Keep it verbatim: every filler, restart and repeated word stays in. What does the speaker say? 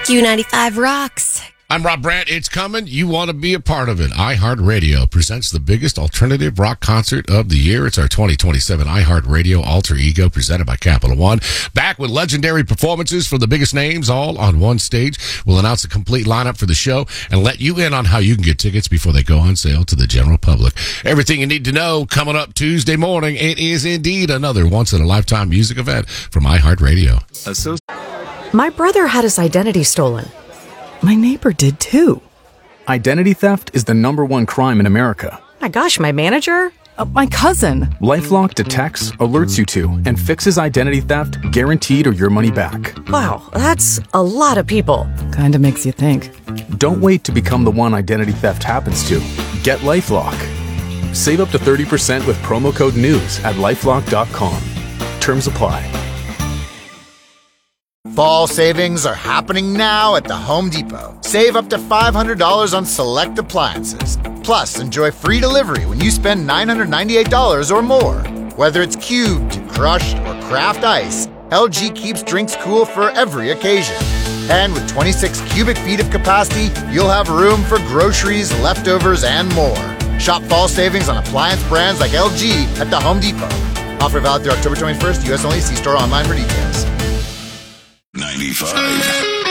Q ninety-five rocks. I'm Rob Brandt. It's coming. You want to be a part of it. iHeartRadio presents the biggest alternative rock concert of the year. It's our twenty twenty-seven iHeartRadio Alter Ego presented by Capital One. Back with legendary performances from the biggest names all on one stage. We'll announce the complete lineup for the show and let you in on how you can get tickets before they go on sale to the general public. Everything you need to know coming up Tuesday morning. It is indeed another once-in-a-lifetime music event from iHeartRadio. My brother had his identity stolen. My neighbor did too. Identity theft is the number one crime in America. My gosh, my manager? Uh, my cousin. LifeLock detects, alerts you to, and fixes identity theft guaranteed or your money back. Wow, that's a lot of people. Kinda makes you think. Don't wait to become the one identity theft happens to. Get LifeLock. Save up to thirty percent with promo code NEWS at lifelock dot com. Terms apply. Fall savings are happening now at the Home Depot. Save up to five hundred dollars on select appliances. Plus, enjoy free delivery when you spend nine hundred ninety-eight dollars or more. Whether it's cubed, crushed, or craft ice, L G keeps drinks cool for every occasion. And with twenty-six cubic feet of capacity, you'll have room for groceries, leftovers, and more. Shop fall savings on appliance brands like L G at the Home Depot. Offer valid through October twenty-first. U S only. See store online for details. ninety-five